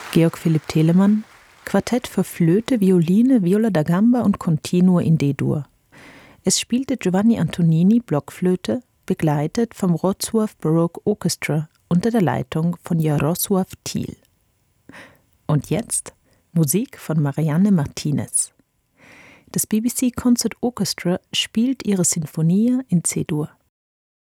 Georg Philipp Telemann, Quartett für Flöte, Violine, Viola da Gamba und Continuo in D-Dur. Es spielte Giovanni Antonini Blockflöte, begleitet vom Wrocław Baroque Orchestra unter der Leitung von Jarosław Thiel. Und jetzt Musik von Marianne Martinez. Das BBC Concert Orchestra spielt ihre Sinfonia in C-Dur.